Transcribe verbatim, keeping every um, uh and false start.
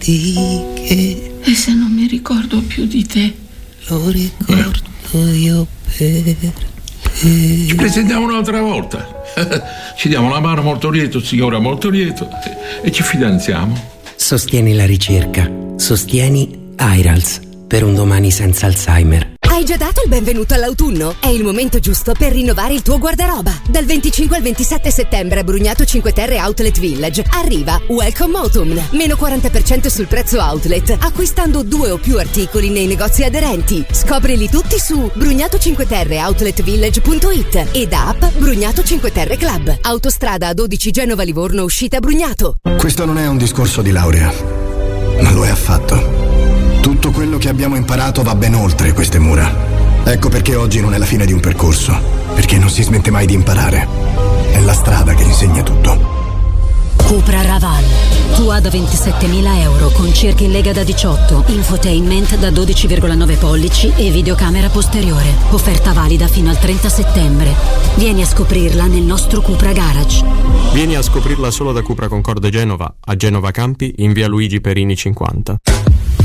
che E se non mi ricordo più di te? Lo ricordo io per te. Ci presentiamo un'altra volta. Ci diamo la mano molto lieto, signora molto lieto, e ci fidanziamo. Sostieni la ricerca. Sostieni AIRALS per un domani senza Alzheimer. Hai già dato il benvenuto all'autunno? È il momento giusto per rinnovare il tuo guardaroba. Dal venticinque al ventisette settembre a Brugnato Cinque Terre Outlet Village arriva Welcome Autumn. Meno quaranta per cento sul prezzo outlet, acquistando due o più articoli nei negozi aderenti. Scoprili tutti su brugnato cinque terre outlet village punto it ed app Brugnato Cinque Terre Club. Autostrada A dodici Genova Livorno, uscita Brugnato. Questo non è un discorso di laurea, ma lo è affatto. Tutto quello che abbiamo imparato va ben oltre queste mura. Ecco perché oggi non è la fine di un percorso, perché non si smette mai di imparare. È la strada che insegna tutto. Cupra Raval, tua da ventisettemila euro con cerchi in lega da diciotto, infotainment da dodici virgola nove pollici e videocamera posteriore. Offerta valida fino al trenta settembre. Vieni a scoprirla nel nostro Cupra Garage. Vieni a scoprirla solo da Cupra Concorde Genova, a Genova Campi, in via Luigi Perini cinquanta.